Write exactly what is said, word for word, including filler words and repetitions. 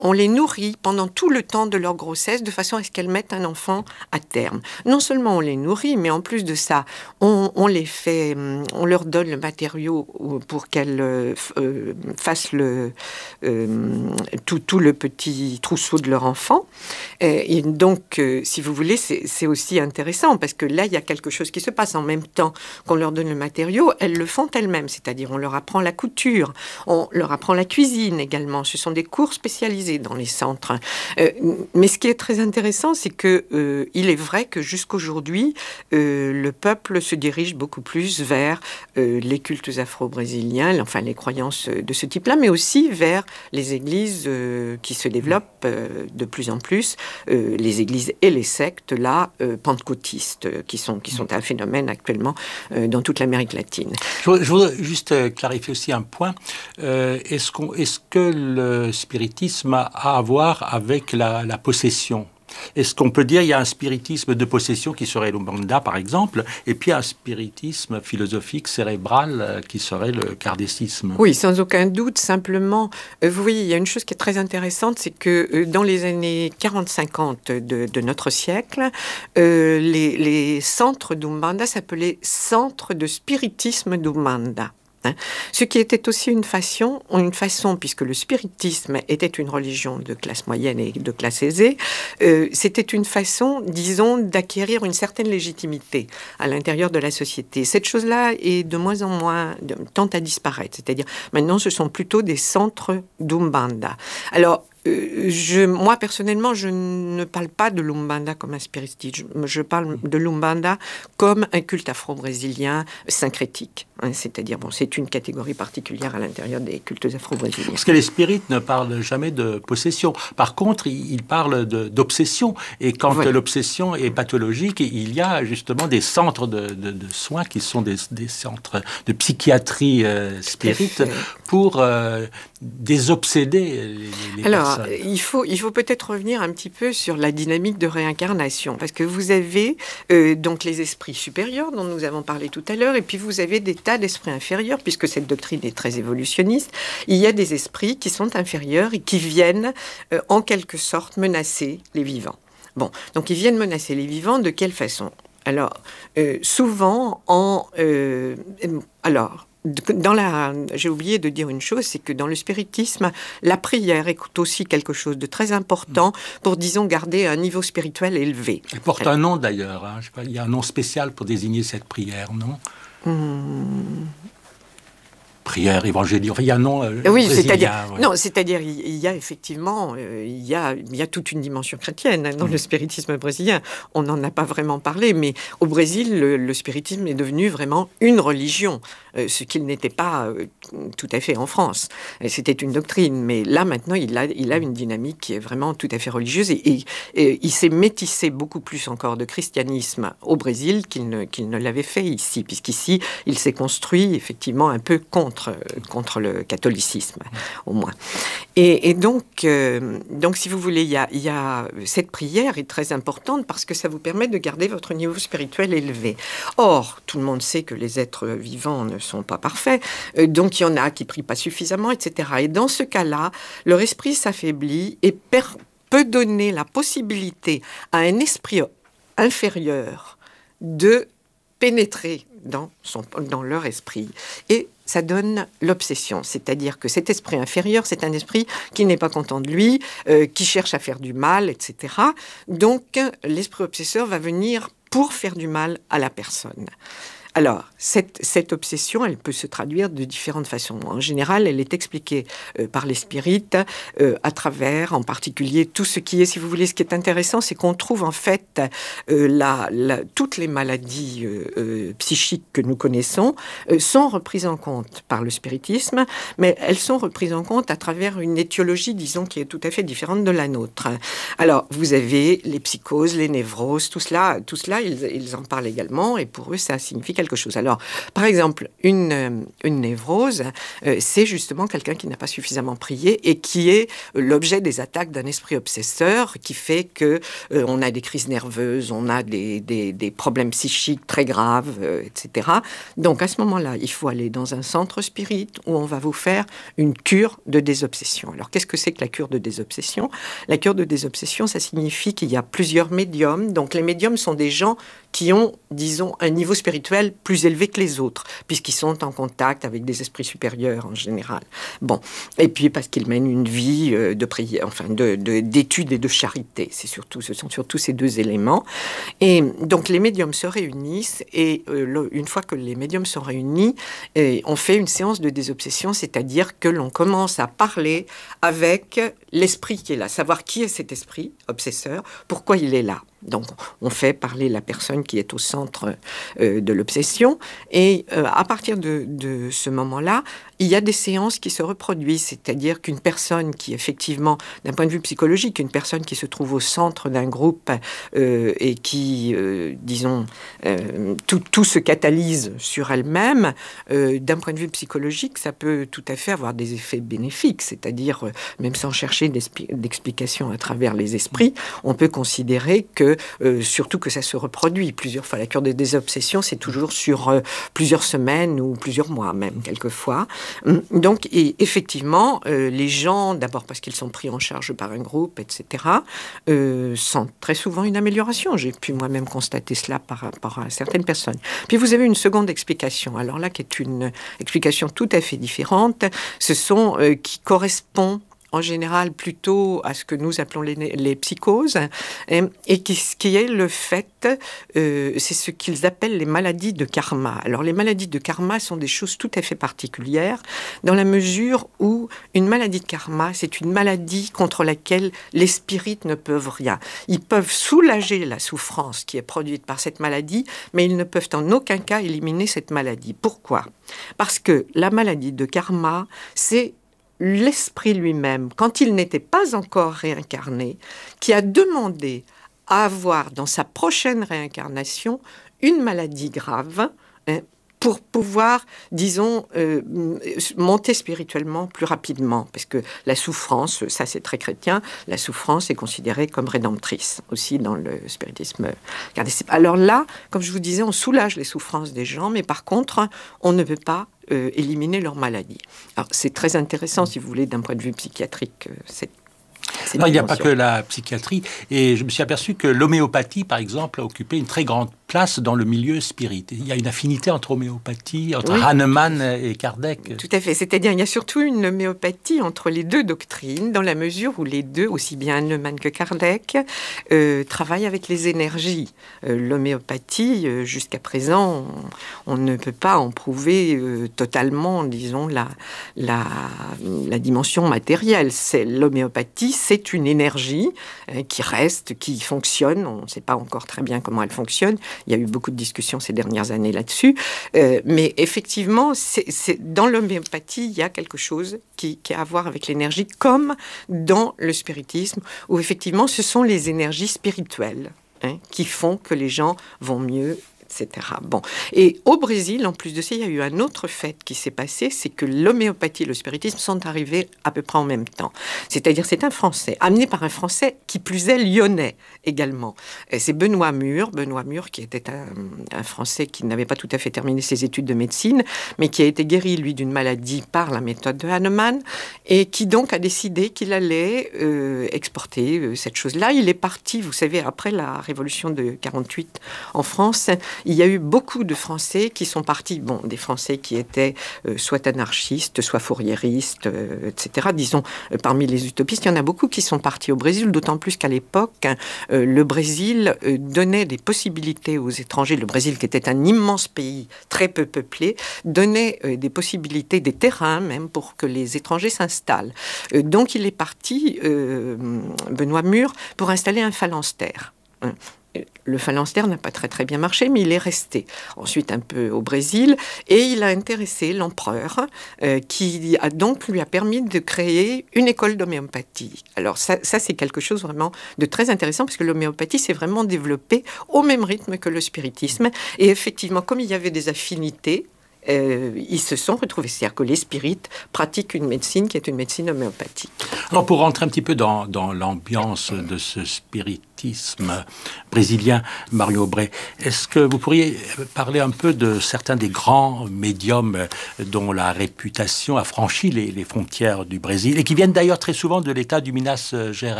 on les nourrit pendant tout le temps de leur grossesse de façon à ce qu'elles mettent un enfant à terme. Non seulement on les nourrit, mais en plus de ça, on, on les fait, on leur donne le matériau pour qu'elles euh, fassent le, euh, tout, tout le petit trousseau de leur enfant. Et donc, euh, si vous voulez, c'est, c'est aussi intéressant parce que là, il y a quelque chose qui se passe. En même temps qu'on leur donne le matériau, elles le font elles-mêmes. C'est-à-dire, on leur apprend la couture, on leur apprend la cuisine également. Ce sont des cours spécialisés dans les centres. Euh, mais ce qui est très intéressant, c'est que euh, il est vrai que jusqu'aujourd'hui, euh, le peuple se dirige beaucoup plus vers euh, les cultes afro-brésiliens, enfin les croyances de ce type-là, mais aussi vers les églises euh, qui se développent euh, de plus en plus, euh, les églises et les sectes, là, euh, pentecôtistes, euh, qui sont, qui sont un phénomène actuellement euh, dans toute l'Amérique latine. Je voudrais, je voudrais juste euh, clarifier aussi un point. Euh, est-ce, qu'on, est-ce que le spiritisme a à voir avec la, la possession ? Est-ce qu'on peut dire qu'il y a un spiritisme de possession qui serait l'Umbanda, par exemple, et puis un spiritisme philosophique cérébral qui serait le kardécisme ? Oui, sans aucun doute. Simplement, euh, vous voyez, il y a une chose qui est très intéressante, c'est que euh, dans les années quarante cinquante de, de notre siècle, euh, les, les centres d'Umbanda s'appelaient centres de spiritisme d'Umbanda. Hein. Ce qui était aussi une façon, une façon, puisque le spiritisme était une religion de classe moyenne et de classe aisée, euh, c'était une façon, disons, d'acquérir une certaine légitimité à l'intérieur de la société. Cette chose-là est de moins en moins, de, tend à disparaître. C'est-à-dire, maintenant, ce sont plutôt des centres d'Umbanda. Alors, Euh, je, moi, personnellement, je ne parle pas de l'Umbanda comme un spiritisme. Je, je parle de l'Umbanda comme un culte afro-brésilien syncrétique. Hein, c'est-à-dire, bon, c'est une catégorie particulière à l'intérieur des cultes afro-brésiliens. Parce que les spirites ne parlent jamais de possession. Par contre, ils, ils parlent de, d'obsession. Et quand voilà. l'obsession est pathologique, il y a justement des centres de, de, de soins qui sont des, des centres de psychiatrie euh, spirite pour euh, désobséder les, les Alors, personnes. Il faut, il faut peut-être revenir un petit peu sur la dynamique de réincarnation, parce que vous avez euh, donc les esprits supérieurs dont nous avons parlé tout à l'heure, et puis vous avez des tas d'esprits inférieurs, puisque cette doctrine est très évolutionniste. Il y a des esprits qui sont inférieurs et qui viennent euh, en quelque sorte menacer les vivants. Bon, donc ils viennent menacer les vivants de quelle façon ? Alors, euh, souvent en... Euh, alors... Dans la, j'ai oublié de dire une chose, c'est que dans le spiritisme, la prière est aussi quelque chose de très important pour, disons, garder un niveau spirituel élevé. Elle porte un nom d'ailleurs. Hein. Je sais pas, il y a un nom spécial pour désigner cette prière, non ? Hum... Prière évangélique, enfin, il y a un nom euh, oui, brésilien. C'est-à-dire, ouais. Non, c'est-à-dire il y a effectivement euh, il, y a, il y a toute une dimension chrétienne hein, dans mmh. le spiritisme brésilien. On n'en a pas vraiment parlé, mais au Brésil, le, le spiritisme est devenu vraiment une religion, euh, ce qu'il n'était pas euh, tout à fait en France. C'était une doctrine, mais là, maintenant, il a, il a une dynamique qui est vraiment tout à fait religieuse et, et, et il s'est métissé beaucoup plus encore de christianisme au Brésil qu'il ne, qu'il ne l'avait fait ici, puisqu'ici, il s'est construit effectivement un peu contre Contre, contre le catholicisme, au moins. Et, et donc, euh, donc, si vous voulez, il y a, il y a, cette prière est très importante parce que ça vous permet de garder votre niveau spirituel élevé. Or, tout le monde sait que les êtres vivants ne sont pas parfaits, euh, donc il y en a qui prient pas suffisamment, et cetera. Et dans ce cas-là, leur esprit s'affaiblit et per- peut donner la possibilité à un esprit inférieur de pénétrer dans, son, dans leur esprit. Et ça donne l'obsession, c'est-à-dire que cet esprit inférieur, c'est un esprit qui n'est pas content de lui, euh, qui cherche à faire du mal, et cetera. Donc, l'esprit obsesseur va venir pour faire du mal à la personne. Alors, cette, cette obsession, elle peut se traduire de différentes façons. En général, elle est expliquée euh, par les spirites euh, à travers, en particulier, tout ce qui est, si vous voulez, ce qui est intéressant, c'est qu'on trouve en fait euh, la, la, toutes les maladies euh, euh, psychiques que nous connaissons euh, sont reprises en compte par le spiritisme, mais elles sont reprises en compte à travers une étiologie, disons, qui est tout à fait différente de la nôtre. Alors, vous avez les psychoses, les névroses, tout cela, tout cela ils, ils en parlent également, et pour eux, ça signifie quelque chose. Alors, par exemple, une, une névrose, euh, c'est justement quelqu'un qui n'a pas suffisamment prié et qui est l'objet des attaques d'un esprit obsesseur qui fait que euh, on a des crises nerveuses, on a des, des, des problèmes psychiques très graves, euh, et cetera. Donc, à ce moment-là, il faut aller dans un centre spirit où on va vous faire une cure de désobsession. Alors, qu'est-ce que c'est que la cure de désobsession ? La cure de désobsession, ça signifie qu'il y a plusieurs médiums. Donc, les médiums sont des gens qui ont, disons, un niveau spirituel plus élevé que les autres, puisqu'ils sont en contact avec des esprits supérieurs en général. Bon, et puis parce qu'ils mènent une vie euh, de prière, enfin, de, de, d'études et de charité. C'est surtout, ce sont surtout ces deux éléments. Et donc, les médiums se réunissent, et euh, le, une fois que les médiums sont réunis, et on fait une séance de désobsession, c'est-à-dire que l'on commence à parler avec l'esprit qui est là, savoir qui est cet esprit obsesseur, pourquoi il est là. Donc, on fait parler la personne qui est au centre euh, de l'obsession. Et euh, à partir de, de ce moment-là, il y a des séances qui se reproduisent. C'est-à-dire qu'une personne qui, effectivement, d'un point de vue psychologique, une personne qui se trouve au centre d'un groupe euh, et qui, euh, disons, euh, tout, tout se catalyse sur elle-même, euh, d'un point de vue psychologique, ça peut tout à fait avoir des effets bénéfiques. C'est-à-dire, euh, même sans chercher d'explication à travers les esprits, on peut considérer que Euh, surtout que ça se reproduit plusieurs fois. La cure des désobsessions, c'est toujours sur euh, plusieurs semaines ou plusieurs mois même, quelquefois. Donc, et effectivement, euh, les gens, d'abord parce qu'ils sont pris en charge par un groupe, et cetera, euh, sentent très souvent une amélioration. J'ai pu moi-même constater cela par rapport à certaines personnes. Puis vous avez une seconde explication, alors là, qui est une explication tout à fait différente. Ce sont euh, qui correspond en général plutôt à ce que nous appelons les, les psychoses, et, et qui, qui est le fait, euh, c'est ce qu'ils appellent les maladies de karma. Alors les maladies de karma sont des choses tout à fait particulières, dans la mesure où une maladie de karma, c'est une maladie contre laquelle les spirites ne peuvent rien. Ils peuvent soulager la souffrance qui est produite par cette maladie, mais ils ne peuvent en aucun cas éliminer cette maladie. Pourquoi ? Parce que la maladie de karma, c'est l'esprit lui-même, quand il n'était pas encore réincarné, qui a demandé à avoir dans sa prochaine réincarnation une maladie grave, hein, pour pouvoir, disons, euh, monter spirituellement plus rapidement. Parce que la souffrance, ça c'est très chrétien, la souffrance est considérée comme rédemptrice, aussi dans le spiritisme. Alors là, comme je vous disais, on soulage les souffrances des gens, mais par contre, on ne peut pas euh, éliminer leur maladie. Alors c'est très intéressant, si vous voulez, d'un point de vue psychiatrique, euh, cette Non, il n'y a pas que la psychiatrie. Et je me suis aperçu que l'homéopathie, par exemple, a occupé une très grande place dans le milieu spirit. Il y a une affinité entre homéopathie, entre oui. Hahnemann et Kardec. Tout à fait. C'est-à-dire, il y a surtout une homéopathie entre les deux doctrines, dans la mesure où les deux, aussi bien Hahnemann que Kardec, euh, travaillent avec les énergies. Euh, l'homéopathie, euh, jusqu'à présent, on, on ne peut pas en prouver euh, totalement, disons, la, la, la dimension matérielle. C'est, l'homéopathie, c'est une énergie euh, qui reste, qui fonctionne. On ne sait pas encore très bien comment elle fonctionne. Il y a eu beaucoup de discussions ces dernières années là-dessus. Euh, mais effectivement, c'est, c'est, dans l'homéopathie, il y a quelque chose qui, qui a à voir avec l'énergie, comme dans le spiritisme, où effectivement, ce sont les énergies spirituelles, hein, qui font que les gens vont mieux, et cetera. Bon. Et au Brésil, en plus de ça, il y a eu un autre fait qui s'est passé, c'est que l'homéopathie et le spiritisme sont arrivés à peu près en même temps. C'est-à-dire, c'est un Français, amené par un Français qui plus est lyonnais également. Et c'est Benoît Mur, Benoît Mur qui était un, un Français qui n'avait pas tout à fait terminé ses études de médecine, mais qui a été guéri, lui, d'une maladie par la méthode de Hahnemann, et qui donc a décidé qu'il allait euh, exporter euh, cette chose-là. Il est parti, vous savez, après la révolution de quarante-huit en France, il y a eu beaucoup de Français qui sont partis, bon, des Français qui étaient euh, soit anarchistes, soit fourriéristes, euh, et cetera. Disons, euh, parmi les utopistes, il y en a beaucoup qui sont partis au Brésil, d'autant plus qu'à l'époque, euh, le Brésil euh, donnait des possibilités aux étrangers. Le Brésil, qui était un immense pays, très peu peuplé, donnait euh, des possibilités, des terrains même, pour que les étrangers s'installent. Euh, donc, il est parti, euh, Benoît Mur, pour installer un phalanstère. Le phalanstère n'a pas très très bien marché, mais il est resté. Ensuite, un peu au Brésil, et il a intéressé l'empereur, euh, qui a donc lui a permis de créer une école d'homéopathie. Alors ça, ça c'est quelque chose vraiment de très intéressant, parce que l'homéopathie s'est vraiment développée au même rythme que le spiritisme. Et effectivement, comme il y avait des affinités, Euh, ils se sont retrouvés. C'est-à-dire que les spirites pratiquent une médecine qui est une médecine homéopathique. Alors, pour rentrer un petit peu dans, dans l'ambiance de ce spiritisme brésilien, Mario Aubray, est-ce que vous pourriez parler un peu de certains des grands médiums dont la réputation a franchi les, les frontières du Brésil et qui viennent d'ailleurs très souvent de l'État du Minas Gerais?